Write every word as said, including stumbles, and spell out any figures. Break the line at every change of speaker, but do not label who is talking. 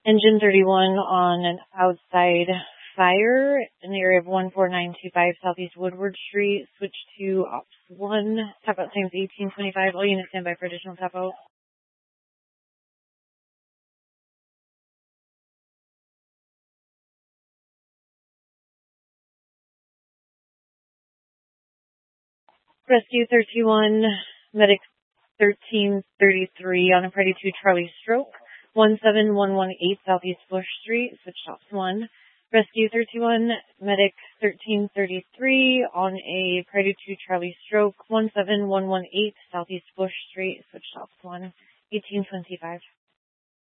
Engine thirty-one on an outside fire in the area of one four nine two five Southeast Woodward Street. Switch to Ops one. Top out times eighteen twenty-five. All units stand by for additional top out. Rescue thirty-one, Medic thirteen thirty-three on a Priority two Charlie Stroke. one seven one one eight Southeast Bush Street. Switch to Ops one. Rescue thirty-one, Medic thirteen thirty-three on a Priority two Charlie Stroke, one seven one one eight Southeast Bush Street, switch to Ops one, eighteen twenty-five.